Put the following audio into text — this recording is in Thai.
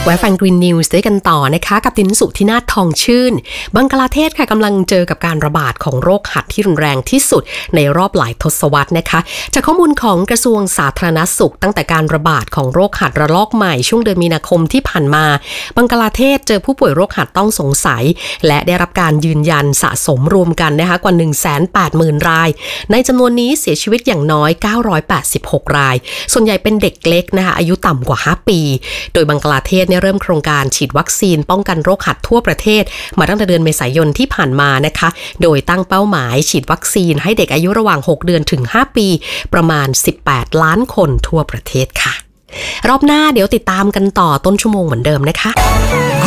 แวะฟัง Green News ด้วยกันต่อนะคะกับดินสุธินาถทองชื่นบังกลาเทศค่ะกำลังเจอกับการระบาดของโรคหัดที่รุนแรงที่สุดในรอบหลายทศวรรษนะคะจากข้อมูลของกระทรวงสาธารณสุขตั้งแต่การระบาดของโรคหัดระลอกใหม่ช่วงเดือนมีนาคมที่ผ่านมาบังกลาเทศเจอผู้ป่วยโรคหัดต้องสงสัยและได้รับการยืนยันสะสมรวมกันนะคะกว่า 180,000 รายในจำนวนนี้เสียชีวิตอย่างน้อย986 รายส่วนใหญ่เป็นเด็กเล็กนะคะอายุต่ำกว่า5 ปีโดยบังกลาเทศเริ่มโครงการฉีดวัคซีนป้องกันโรคหัดทั่วประเทศมาตั้งแต่เดือนเมษายนที่ผ่านมานะคะโดยตั้งเป้าหมายฉีดวัคซีนให้เด็กอายุระหว่าง6 เดือนถึง 5 ปีประมาณ18 ล้านคนทั่วประเทศค่ะรอบหน้าเดี๋ยวติดตามกันต่อต้นชั่วโมงเหมือนเดิมนะคะ